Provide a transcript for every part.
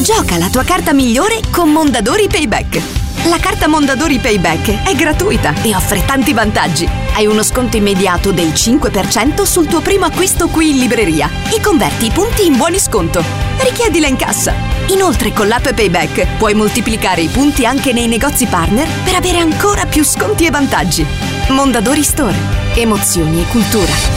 Gioca la tua carta migliore con Mondadori Payback. La carta Mondadori Payback è gratuita e offre tanti vantaggi. Hai uno sconto immediato del 5% sul tuo primo acquisto qui in libreria e converti i punti in buoni sconto. Richiedila in cassa. Inoltre con l'app Payback puoi moltiplicare i punti anche nei negozi partner per avere ancora più sconti e vantaggi. Mondadori Store. Emozioni e cultura.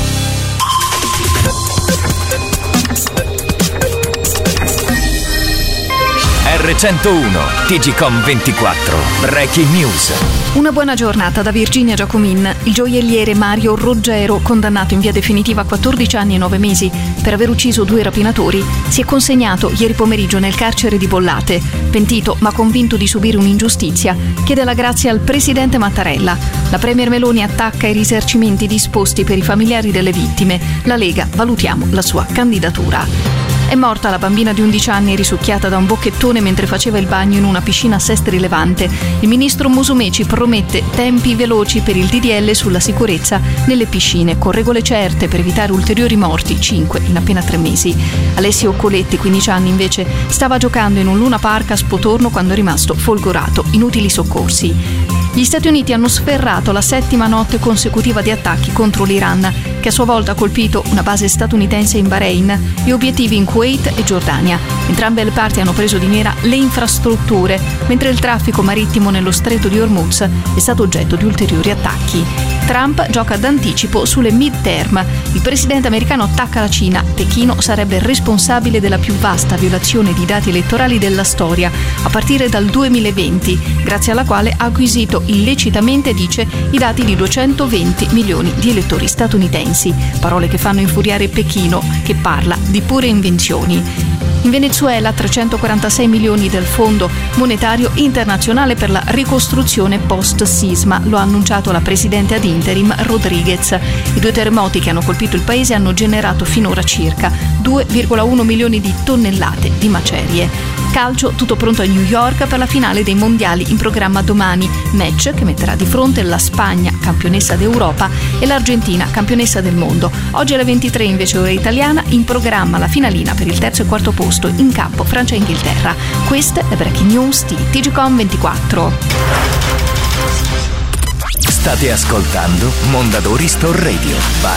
R101 TGcom 24 Breaking News. Una buona giornata da Virginia Giacomin. Il gioielliere Mario Roggero, condannato in via definitiva a 14 anni e 9 mesi per aver ucciso 2 rapinatori, si è consegnato ieri pomeriggio nel carcere di Bollate. Pentito ma convinto di subire un'ingiustizia, chiede la grazia al presidente Mattarella. La premier Meloni attacca i risarcimenti disposti per i familiari delle vittime. La Lega, valutiamo la sua candidatura. È morta la bambina di 11 anni risucchiata da un bocchettone mentre faceva il bagno in una piscina a Sestri Levante. Il ministro Musumeci promette tempi veloci per il DDL sulla sicurezza nelle piscine, con regole certe per evitare ulteriori morti, 5 in appena 3 mesi. Alessio Coletti, 15 anni invece, stava giocando in un Luna Park a Spotorno quando è rimasto folgorato. Inutili soccorsi. Gli Stati Uniti hanno sferrato la 7ª notte consecutiva di attacchi contro l'Iran, che a sua volta ha colpito una base statunitense in Bahrain e obiettivi in Kuwait e Giordania. Entrambe le parti hanno preso di mira le infrastrutture, mentre il traffico marittimo nello stretto di Hormuz è stato oggetto di ulteriori attacchi. Trump gioca d'anticipo sulle midterm. Il presidente americano attacca la Cina. Pechino sarebbe responsabile della più vasta violazione di dati elettorali della storia, a partire dal 2020, grazie alla quale ha acquisito illecitamente, dice, i dati di 220 milioni di elettori statunitensi. Parole che fanno infuriare Pechino, che parla di pure invenzioni. In Venezuela 346 milioni del Fondo Monetario Internazionale per la ricostruzione post-sisma, lo ha annunciato la presidente ad interim Rodriguez. I 2 terremoti che hanno colpito il paese hanno generato finora circa 2,1 milioni di tonnellate di macerie. Calcio, tutto pronto a New York per la finale dei mondiali in programma domani, match che metterà di fronte la Spagna, campionessa d'Europa, e l'Argentina, campionessa del mondo. Oggi alle 23 invece ora italiana, in programma la finalina per il 3° e 4° posto, in campo Francia e Inghilterra. Queste è Breaking News di TGcom 24. State ascoltando Mondadori Store Radio.